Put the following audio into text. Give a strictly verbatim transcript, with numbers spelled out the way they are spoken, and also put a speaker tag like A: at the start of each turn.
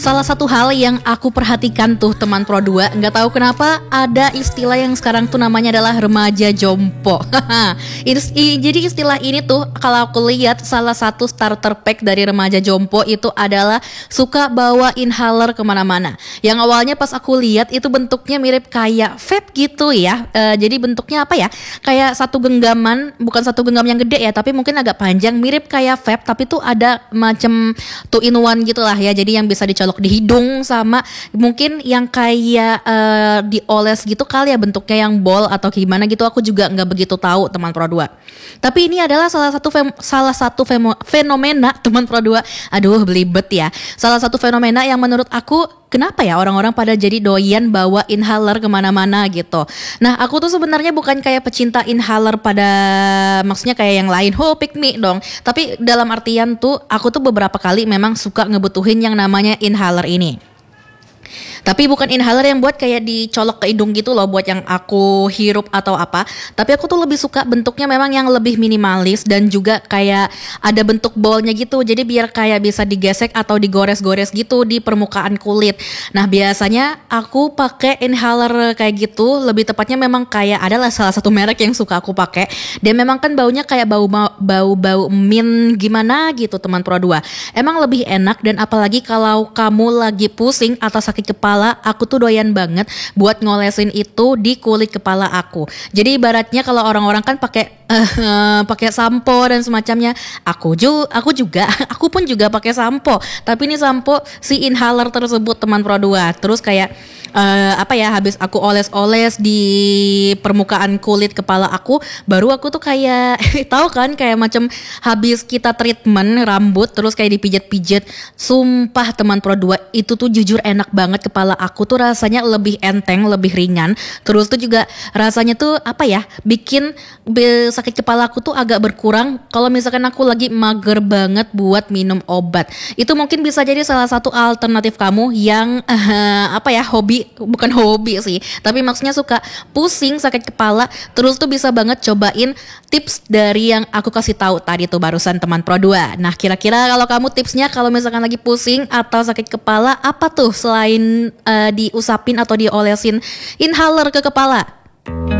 A: salah satu hal yang aku perhatikan tuh teman Pro dua, nggak tahu kenapa ada istilah yang sekarang tuh namanya adalah remaja jompo. Jadi istilah ini tuh kalau aku lihat salah satu starter pack dari remaja jompo itu adalah suka bawa inhaler kemana-mana. Yang awalnya pas aku lihat itu bentuknya mirip kayak vape gitu ya. E, jadi bentuknya apa ya? Kayak satu genggaman, bukan satu genggam yang gede ya, tapi mungkin agak panjang, mirip kayak vape, tapi tuh ada macam two in one gitulah ya. Jadi yang bisa dicolok di hidung sama mungkin yang kayak uh, dioles gitu kali ya, bentuknya yang ball atau gimana gitu, aku juga nggak begitu tahu teman Pro dua. Tapi ini adalah salah satu fem- salah satu femo- fenomena teman Pro dua. Aduh belibet ya. Salah satu fenomena yang menurut aku kenapa ya orang-orang pada jadi doyan bawa inhaler kemana-mana gitu. Nah aku tuh sebenarnya bukan kayak pecinta inhaler pada maksudnya kayak yang lain, oh pick me dong. Tapi dalam artian tuh aku tuh beberapa kali memang suka ngebutuhin yang namanya inhaler ini. Tapi bukan inhaler yang buat kayak dicolok ke hidung gitu loh, buat yang aku hirup atau apa. Tapi aku tuh lebih suka bentuknya memang yang lebih minimalis dan juga kayak ada bentuk ballnya gitu. Jadi biar kayak bisa digesek atau digores-gores gitu di permukaan kulit. Nah biasanya aku pakai inhaler kayak gitu. Lebih tepatnya memang kayak adalah salah satu merek yang suka aku pakai. Dan memang kan baunya kayak bau bau-bau mint gimana gitu teman Pro dua. Emang lebih enak, dan apalagi kalau kamu lagi pusing atau sakit kepala, aku tuh doyan banget buat ngolesin itu di kulit kepala aku. Jadi ibaratnya kalau orang-orang kan pakai uh, pakai sampo dan semacamnya, aku juga aku juga aku pun juga pakai sampo. Tapi ini sampo si inhaler tersebut teman Pro dua. Terus kayak uh, apa ya, habis aku oles-oles di permukaan kulit kepala aku, baru aku tuh kayak tahu kan kayak macam habis kita treatment rambut terus kayak dipijat-pijat. Sumpah teman Pro dua, itu tuh jujur enak banget. Kepala aku tuh rasanya lebih enteng, lebih ringan. Terus tuh juga rasanya tuh apa ya, bikin be- sakit kepala aku tuh agak berkurang kalau misalkan aku lagi mager banget buat minum obat. Itu mungkin bisa jadi salah satu alternatif kamu yang uh, apa ya, hobi, bukan hobi sih, tapi maksudnya suka pusing sakit kepala. Terus tuh bisa banget cobain tips dari yang aku kasih tahu tadi tuh barusan teman Pro dua. Nah kira-kira kalau kamu tipsnya kalau misalkan lagi pusing atau sakit kepala apa tuh selain uh, diusapin atau diolesin inhaler ke kepala?